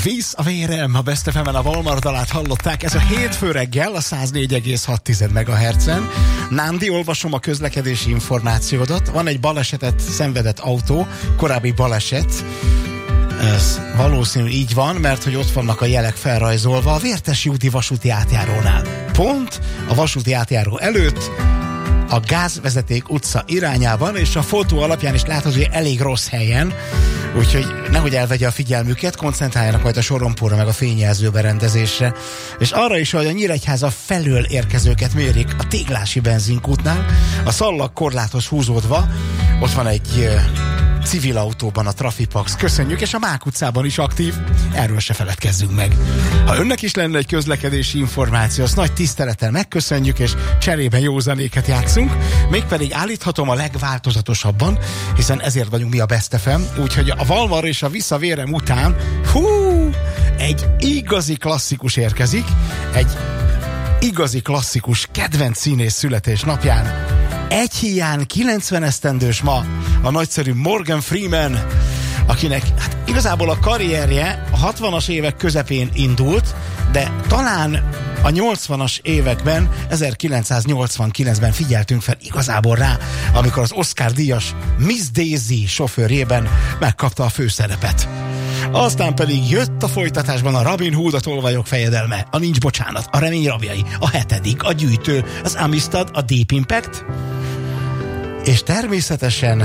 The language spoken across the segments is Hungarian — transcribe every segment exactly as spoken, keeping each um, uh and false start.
Víz a vérem, a Best ef emen a Valmar dalát hallották. Ez a hétfő reggel a száz négy egész hat megahertzen. Nándi, olvasom a közlekedési információdat. Van egy balesetet szenvedett autó, korábbi baleset. Ez valószínű így van, mert hogy ott vannak a jelek felrajzolva a Vértesi úti vasúti átjárónál. Pont a vasúti átjáró előtt, a Gázvezeték utca irányában, és a fotó alapján is látod, hogy elég rossz helyen, úgyhogy nehogy elvegye a figyelmüket, koncentráljanak majd a sorompóra meg a fényjelző berendezésre, és arra is, hogy a Nyíregyháza felől érkezőket mérik a Téglási benzinkútnál, a szallag korláthoz húzódva, ott van egy uh, civil autóban a Trafipax, köszönjük, és a Mák utcában is aktív, erről se feledkezzünk meg. Ha önnek is lenne egy közlekedési információ, azt nagy tisztelettel megköszönjük, és cserében józanéket játszunk, mégpedig állíthatom a legváltozatosabban, hiszen ezért vagyunk mi a Best ef em, úgyhogy a Valmar és a Visszavérem után, hú, egy igazi klasszikus érkezik, egy igazi klasszikus kedvenc színész születésnapján. Egy hiány kilencven esztendős ma a nagyszerű Morgan Freeman, akinek hát igazából a karrierje a hatvanas évek közepén indult, de talán a nyolcvanas években, ezerkilencszáznyolcvankilencben figyeltünk fel igazából rá, amikor az Oscar-díjas Miss Daisy sofőrjében megkapta a főszerepet. Aztán pedig jött a folytatásban a Robin Hood, a Tolvajok fejedelme, a Nincs bocsánat, a Remény rabjai, a Hetedik, a Gyűjtő, az Amistad, a Deep Impact, és természetesen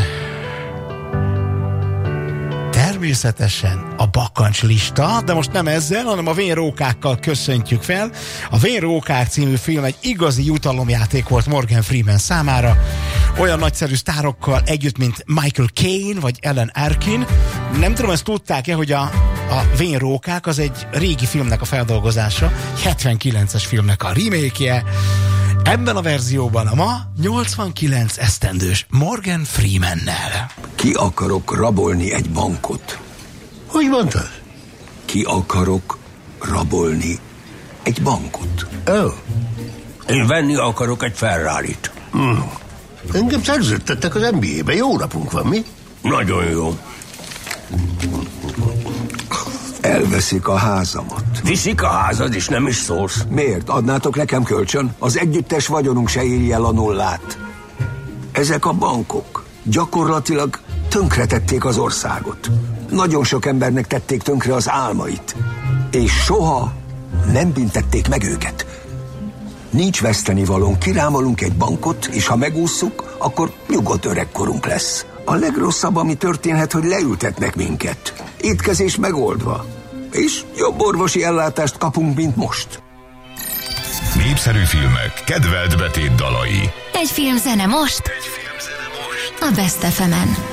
természetesen a Bakancs lista, de most nem ezzel, hanem a Vén-rókákkal köszöntjük fel. A Vén-rókák című film egy igazi jutalomjáték volt Morgan Freeman számára, olyan nagyszerű sztárokkal együtt, mint Michael Caine vagy Ellen Arkin. Nem tudom, ezt tudták-e, hogy a, a Vén-rókák az egy régi filmnek a feldolgozása, hetvenkilences filmnek a remake-je. Ebben a verzióban a ma nyolcvankilenc esztendős Morgan Freemannel. Ki akarok rabolni egy bankot? Hogy mondtad? Ki akarok rabolni egy bankot? Ó. Oh. Én venni akarok egy Ferrarit. Hmm. Engem szerződtettek az en bé á-be. Jó napunk van, mi? Nagyon jó. Elveszik a házamat. Viszik a házad, és nem is szólsz. Miért? Adnátok nekem kölcsön? Az együttes vagyonunk se éri el a nullát. Ezek a bankok gyakorlatilag tönkretették az országot. Nagyon sok embernek tették tönkre az álmait. És soha nem büntették meg őket. Nincs vesztenivalónk, kirámolunk egy bankot, és ha megússzuk, akkor nyugodt öregkorunk lesz. A legrosszabb, ami történhet, hogy leültetnek minket. Étkezés megoldva. És jobb orvosi ellátást kapunk, mint most. Népszerű filmek, kedvelt betét dalai. Egy filmzene most. Egy filmzene most. A Best ef emen.